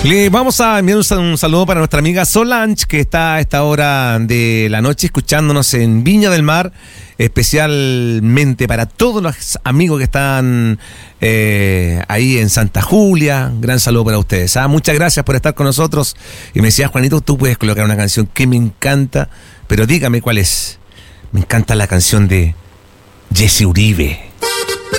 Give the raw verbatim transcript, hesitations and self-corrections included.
Le vamos a enviar un, un saludo para nuestra amiga Solange, que está a esta hora de la noche escuchándonos en Viña del Mar, especialmente para todos los amigos que están eh, ahí en Santa Julia. Gran saludo para ustedes. ¿ah? Muchas gracias por estar con nosotros. Y me decía, Juanito, tú puedes colocar una canción que me encanta, pero dígame cuál es. Me encanta la canción de Jesse Uribe.